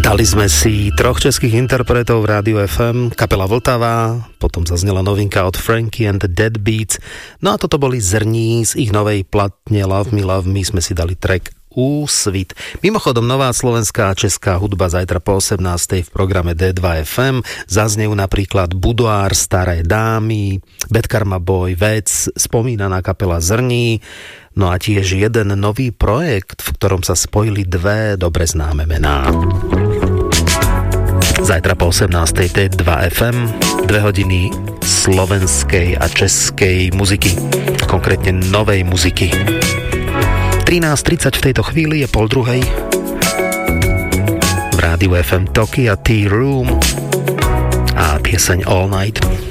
Dali sme si troch českých interpretov v Rádiu FM, kapela Vltava, potom zaznela novinka od Frankie and the Deadbeats, no a toto boli Zrní, z ich novej platne Love Me sme si dali track Úsvit. Mimochodom, nová slovenská a česká hudba zajtra po 18. v programe D2FM. Zaznejú napríklad Budoár, Staré dámy, Bad Karma Boy, Vec, spomínaná kapela Zrní, no a tiež jeden nový projekt, v ktorom sa spojili dve dobre známe mená. Zajtra po 18. T2FM 2 hodiny slovenskej a českej muziky, konkrétne novej muziky. 13:30 v tejto chvíli je 12:30 v Rádiu FM Tokia Tea Room a pieseň All Night.